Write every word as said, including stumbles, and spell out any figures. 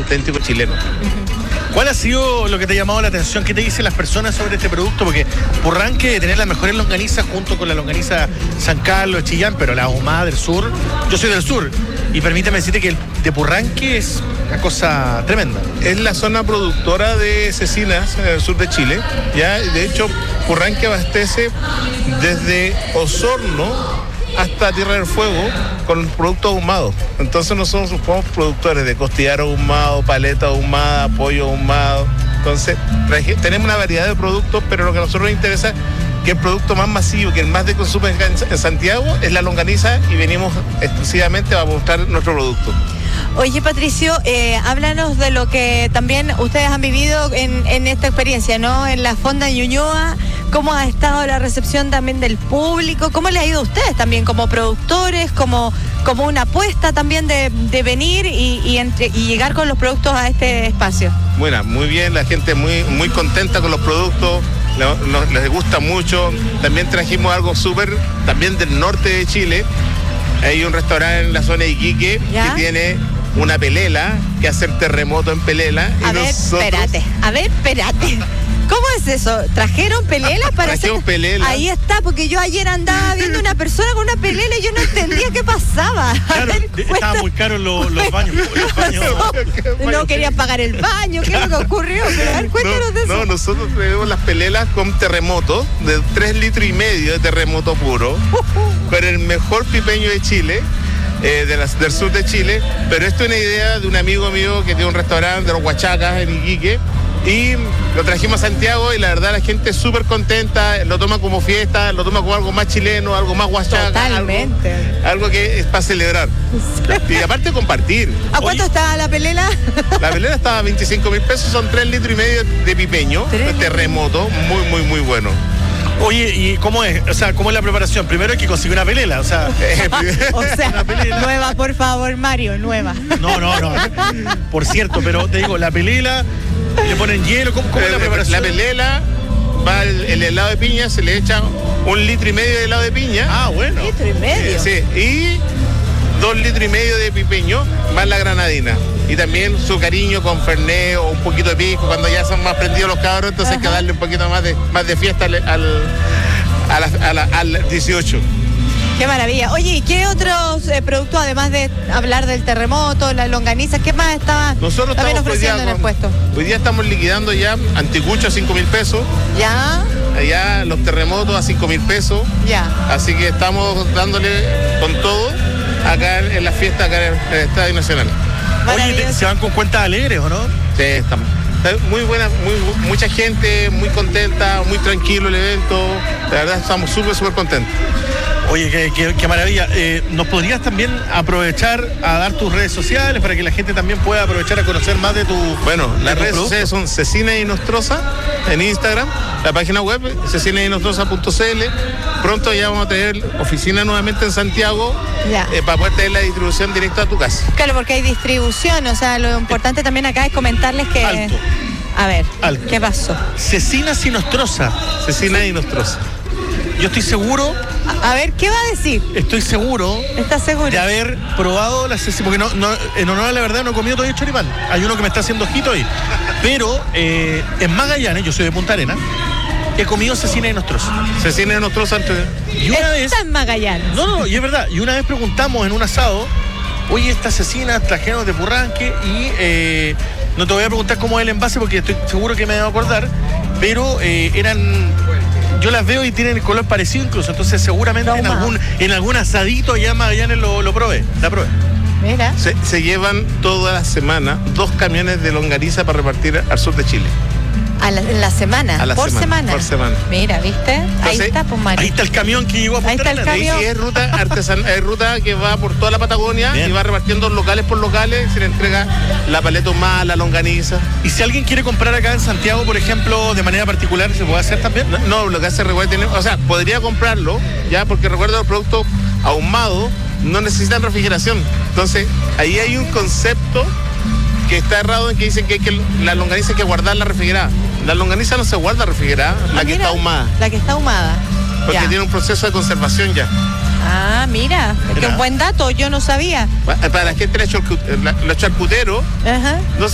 auténtico chileno. ¿Cuál ha sido lo que te ha llamado la atención? ¿Qué te dicen las personas sobre este producto? Porque Purranque de tener las mejores longanizas junto con la longaniza San Carlos, Chillán, pero la ahumada del sur, yo soy del sur, y permíteme decirte que el de Purranque es una cosa tremenda. Es la zona productora de cecinas en el sur de Chile, ya, de hecho, Purranque abastece desde Osorno hasta Tierra del Fuego con productos ahumados. Entonces nosotros somos productores de costillar ahumado, paleta ahumada, pollo ahumado. Entonces tenemos una variedad de productos, pero lo que a nosotros nos interesa, que el producto más masivo, que el más de consumo en Santiago, es la longaniza, y venimos exclusivamente a mostrar nuestro producto. Oye, Patricio, eh, háblanos de lo que también ustedes han vivido en, en esta experiencia, ¿no? En la Fonda Ñuñoa, ¿cómo ha estado la recepción también del público? ¿Cómo les ha ido a ustedes también como productores, como, como una apuesta también de, de venir y, y, entre, y llegar con los productos a este espacio? Bueno, muy bien, la gente muy, muy contenta con los productos, nos, nos, les gusta mucho. También trajimos algo súper, también del norte de Chile. Hay un restaurante en la zona de Iquique ¿Ya? que tiene una pelela, que hace el terremoto en pelela. A y ver, nosotros... espérate, a ver, espérate. ¿Cómo es eso? ¿Trajeron pelelas para Trajeron hacer...? Pelela. Ahí está, porque yo ayer andaba viendo una persona con una pelela y yo no entendía qué pasaba. Claro, ver, estaba muy caro los, los baños. Los baños. No, no querían pagar el baño, ¿qué es lo que ocurrió? Pero, a ver, cuéntanos no, de eso. No, nosotros tenemos las pelelas con terremoto, de tres litros y medio de terremoto puro, uh-huh. con el mejor pipeño de Chile. Eh, de las, del sur de Chile, pero esto es una idea de un amigo mío que tiene un restaurante de los Huachacas en Iquique, y lo trajimos a Santiago, y la verdad la gente es súper contenta, lo toma como fiesta, lo toma como algo más chileno, algo más huachaca. Totalmente. Algo, algo que es para celebrar. Y aparte compartir. ¿A cuánto Oye, está la pelela? La pelela estaba a veinticinco mil pesos, son tres litros y medio de pipeño, de terremoto, muy, muy, muy bueno. Oye, ¿y cómo es? O sea, ¿cómo es la preparación? Primero hay que conseguir una pelela, o sea... o sea, nueva, por favor, Mario, nueva. No, no, no. Por cierto, pero te digo, la pelela, le ponen hielo, ¿cómo, cómo es la preparación? La pelela, va el, el helado de piña, se le echa un litro y medio de helado de piña. Ah, bueno. ¿Un litro y medio? Sí, y dos litros y medio de pipeño, más la granadina. Y también su cariño con fernet o un poquito de pisco, cuando ya son más prendidos los cabros, entonces Ajá. hay que darle un poquito más de, más de fiesta al, al, a la, a la, al dieciocho. Qué maravilla. Oye, ¿y qué otros eh, productos, además de hablar del terremoto, la longaniza, qué más estaba Nosotros también estamos ofreciendo con, en el puesto? Hoy día estamos liquidando ya anticucho a cinco mil pesos. Ya. Allá los terremotos a cinco mil pesos. Ya. Así que estamos dándole con todo acá en, en la fiesta acá en el Estadio Nacional. Oye, ¿se van con cuentas alegres o no? Sí, estamos. Muy buena, muy, mucha gente, muy contenta, muy tranquilo el evento. La verdad estamos súper, súper contentos. Oye, qué, qué, qué maravilla. Eh, ¿Nos podrías también aprovechar a dar tus redes sociales para que la gente también pueda aprovechar a conocer más de tu Bueno, de las tu redes producto? sociales son Cecina y Nostroza en Instagram, la página web cecina y nostroza punto c l. Pronto ya vamos a tener oficina nuevamente en Santiago eh, para poder tener la distribución directa a tu casa. Claro, porque hay distribución, o sea, lo importante también acá es comentarles que... Alto. A ver, Alto. ¿qué pasó? Cecina y Nostroza. Cecina y Nostroza. Yo estoy seguro... A, a ver, ¿qué va a decir? Estoy seguro... ¿Estás seguro? De haber probado la cecina, porque no, no, en honor a la verdad no he comido todavía choripán. Hay uno que me está haciendo ojito ahí. Pero eh, en Magallanes, yo soy de Punta Arenas, he comido cecina y Nostroza. Cecina y Nostroza antes de... Y una Está vez... en Magallanes. No, no, y es verdad. Y una vez preguntamos en un asado, oye, esta cecina trajeron de Purranque y eh, no te voy a preguntar cómo es el envase porque estoy seguro que me debo acordar, pero eh, eran... Yo las veo y tienen el color parecido incluso, entonces seguramente no, en algún en algún asadito allá en Magallanes lo, lo probé, la probé. Mira. Se, se llevan toda la semana dos camiones de longaniza para repartir al sur de Chile. A la, en la semana, a la por semana, semana. Por semana. Mira, ¿viste? Entonces, ahí está, pues, Mario. Ahí está el camión que llegó a Punta Ahí está el Arenas. camión. Y es ruta artesanal, es ruta que va por toda la Patagonia. Bien. Y va repartiendo locales por locales, se le entrega la paleta humada, la longaniza. Y si alguien quiere comprar acá en Santiago, por ejemplo, de manera particular, ¿se puede hacer también? No, no lo que hace recuerda tener, o sea, podría comprarlo, ya, porque recuerda los productos ahumados no necesitan refrigeración. Entonces, ahí hay un concepto que está errado en que dicen que, hay que la longaniza hay que guardarla refrigerada. La longaniza no se guarda refrigerada, ah, la que mira, está ahumada. La que está ahumada. Porque ya. tiene un proceso de conservación ya. Ah, mira, es que un buen dato, yo no sabía. Para la gente, los charcuteros, Ajá. no